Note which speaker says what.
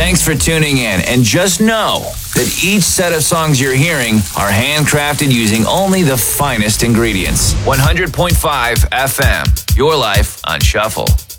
Speaker 1: Thanks for tuning in, and just know that each set of songs you're hearing are handcrafted using only the finest ingredients. 100.5 FM, your life on shuffle.